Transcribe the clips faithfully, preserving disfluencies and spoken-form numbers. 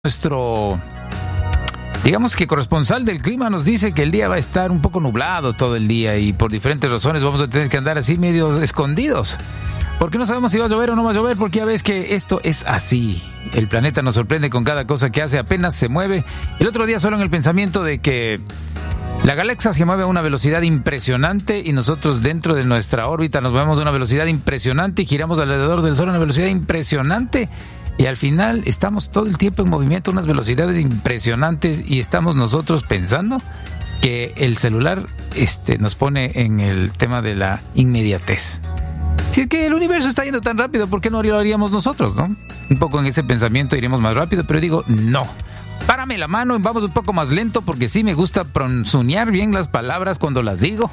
Nuestro, digamos que corresponsal del clima nos dice que el día va a estar un poco nublado todo el día y por diferentes razones vamos a tener que andar así medio escondidos. Porque no sabemos si va a llover o no va a llover, porque ya ves que esto es así. El planeta nos sorprende con cada cosa que hace, apenas se mueve. El otro día solo en el pensamiento de que la galaxia se mueve a una velocidad impresionante y nosotros dentro de nuestra órbita nos movemos a una velocidad impresionante y giramos alrededor del Sol a una velocidad impresionante. Y al final estamos todo el tiempo en movimiento a unas velocidades impresionantes y estamos nosotros pensando que el celular este, nos pone en el tema de la inmediatez. Si es que el universo está yendo tan rápido, ¿por qué no lo haríamos nosotros, no? Un poco en ese pensamiento iremos más rápido, pero digo, no. Párame la mano y vamos un poco más lento porque sí me gusta pronunciar bien las palabras cuando las digo.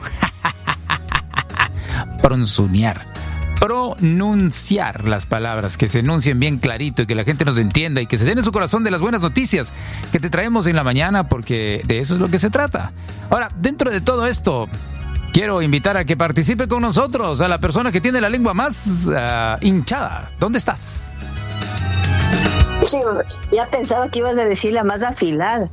Pronunciar. Pronunciar las palabras, que se enuncien bien clarito y que la gente nos entienda y que se llene su corazón de las buenas noticias que te traemos en la mañana, porque de eso es lo que se trata. Ahora, dentro de todo esto, quiero invitar a que participe con nosotros a la persona que tiene la lengua más uh, hinchada. ¿Dónde estás? Sí, ya pensaba que ibas a decir la más afilada.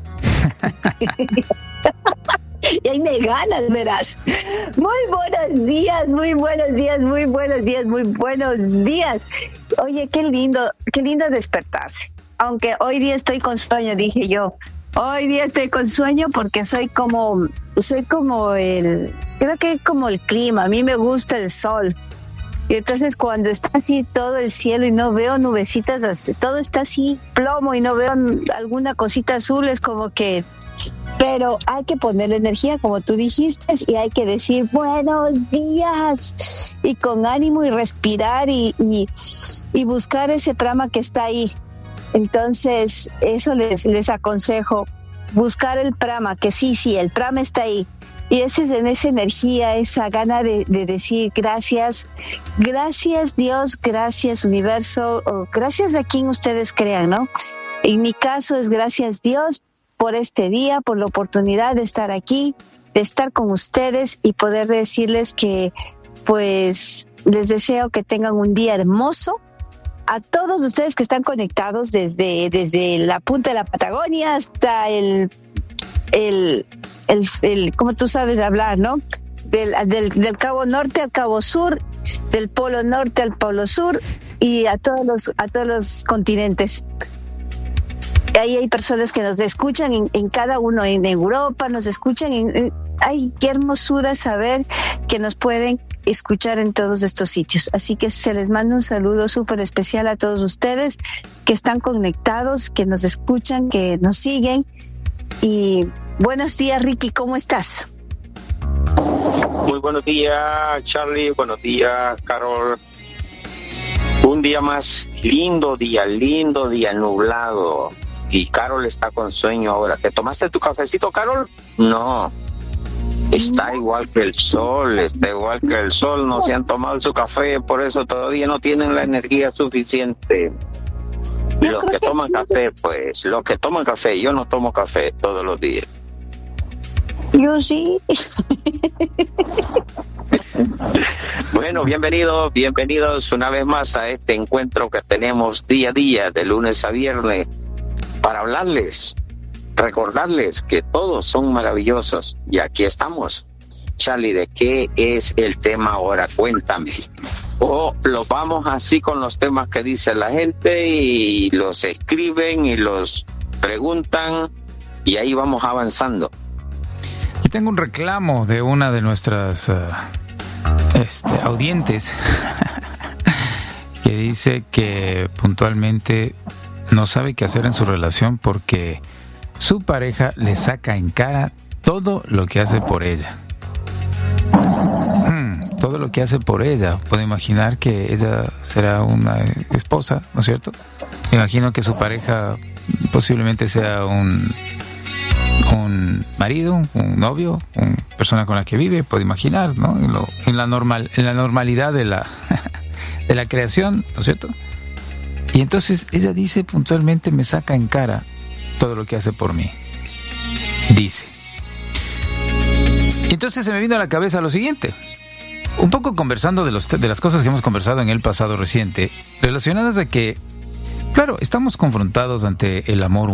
Y ahí me ganas, verás. Muy buenos días, muy buenos días, muy buenos días, muy buenos días. Oye, qué lindo, qué lindo despertarse. Aunque hoy día estoy con sueño, dije yo. Hoy día estoy con sueño porque soy como, soy como el, creo que es como el clima. A mí me gusta el sol. Y entonces cuando está así todo el cielo y no veo nubecitas, todo está así plomo y no veo alguna cosita azul, es como que... Pero hay que ponerle energía, como tú dijiste, y hay que decir buenos días y con ánimo y respirar y, y, y buscar ese prama que está ahí. Entonces, eso les, les aconsejo, buscar el prama, que sí, sí, el prama está ahí. Y ese es en esa energía, esa gana de, de decir gracias, gracias Dios, gracias universo, o gracias a quien ustedes crean, ¿no? En mi caso es gracias Dios por este día, por la oportunidad de estar aquí, de estar con ustedes y poder decirles que pues les deseo que tengan un día hermoso. A todos ustedes que están conectados desde, desde la punta de la Patagonia hasta el, el, el, el como tú sabes hablar, ¿no? Del, del, del Cabo Norte al Cabo Sur, del Polo Norte al Polo Sur y a todos los, a todos los continentes. Ahí hay personas que nos escuchan en, en cada uno, en Europa, nos escuchan. En, en, ay, qué hermosura saber que nos pueden escuchar en todos estos sitios. Así que se les manda un saludo súper especial a todos ustedes que están conectados, que nos escuchan, que nos siguen. Y buenos días, Ricky, ¿cómo estás? Muy buenos días, Charlie. Buenos días, Carol. Un día más, lindo día, lindo día, nublado. Y Carol está con sueño ahora. ¿Te tomaste tu cafecito, Carol? No. Está igual que el sol, está igual que el sol. No se han tomado su café, por eso todavía no tienen la energía suficiente. Los que toman café, pues, los que toman café. Yo no tomo café todos los días. Yo sí. Bueno, bienvenidos, bienvenidos una vez más a este encuentro que tenemos día a día, de lunes a viernes, para hablarles, recordarles que todos son maravillosos. Y aquí estamos. Charlie, ¿de qué es el tema ahora? Cuéntame. O los vamos así con los temas que dice la gente y los escriben y los preguntan y ahí vamos avanzando. Y tengo un reclamo de una de nuestras uh, este, audientes que dice que puntualmente no sabe qué hacer en su relación porque su pareja le saca en cara todo lo que hace por ella. Hmm, todo lo que hace por ella. Puedo imaginar que ella será una esposa, ¿no es cierto? Me imagino que su pareja posiblemente sea un, un marido, un novio, una persona con la que vive, puedo imaginar, ¿no? En, lo, en, la, normal, en la normalidad de la, de la creación, ¿no es cierto? Y entonces ella dice puntualmente, me saca en cara todo lo que hace por mí. Dice. Entonces se me vino a la cabeza lo siguiente. Un poco conversando de, los, de las cosas que hemos conversado en el pasado reciente, relacionadas a que Claro, estamos confrontados ante el amor